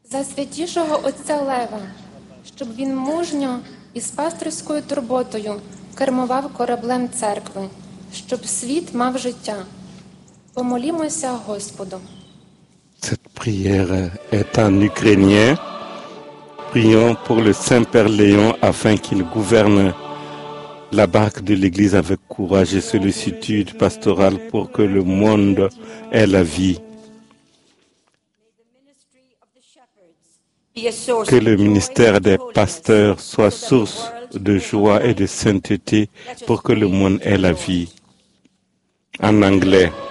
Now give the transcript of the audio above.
За святішого отця Лева, щоб він мужньо і з пастирською турботою кермував кораблем церкви, щоб світ мав життя. Помолімося Господу. Cette prière est en ukrainien. Prions pour le Saint-Père Léon afin qu'il gouverne la barque de l'Église avec courage et sollicitude pastorale pour que le monde ait la vie. Que le ministère des pasteurs soit source de joie et de sainteté pour que le monde ait la vie. En anglais.